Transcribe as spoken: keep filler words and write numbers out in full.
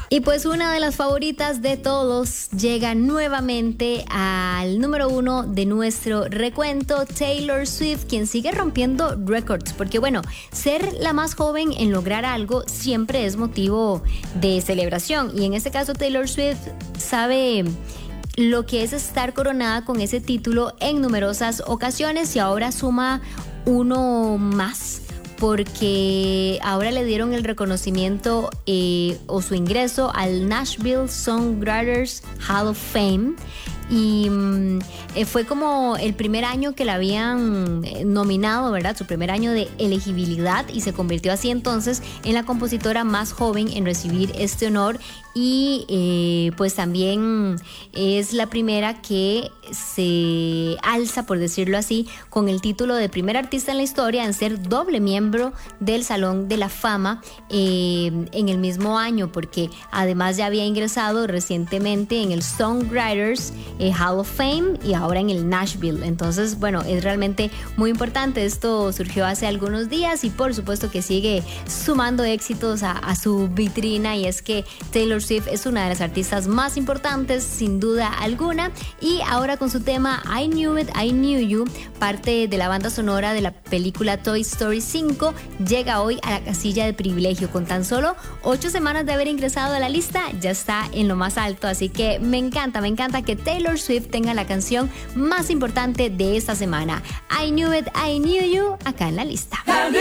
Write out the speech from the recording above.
Y pues una de las favoritas de todos llega nuevamente al número uno de nuestro recuento, Taylor Swift, quien sigue rompiendo récords, porque bueno, ser la más joven en lograr algo siempre es motivo de celebración, y en este caso Taylor Swift sabe lo que es estar coronada con ese título en numerosas ocasiones y ahora suma uno más, porque ahora le dieron el reconocimiento eh, o su ingreso al Nashville Songwriters Hall of Fame. Y mm, eh, fue como el primer año que la habían nominado, ¿verdad? Su primer año de elegibilidad, y se convirtió así entonces en la compositora más joven en recibir este honor. Y eh, pues también es la primera que se alza, por decirlo así, con el título de primer artista en la historia en ser doble miembro del Salón de la Fama eh, en el mismo año, porque además ya había ingresado recientemente en el Songwriters eh, Hall of Fame y ahora en el Nashville. Entonces, bueno, es realmente muy importante. Esto surgió hace algunos días y por supuesto que sigue sumando éxitos a, a su vitrina, y es que Taylor Swift es una de las artistas más importantes sin duda alguna. Y ahora con su tema I Knew It, I Knew You, parte de la banda sonora de la película Toy Story cinco, llega hoy a la casilla de privilegio. Con tan solo ocho semanas de haber ingresado a la lista, ya está en lo más alto, así que me encanta, me encanta que Taylor Swift tenga la canción más importante de esta semana, I Knew It, I Knew You, acá en la lista.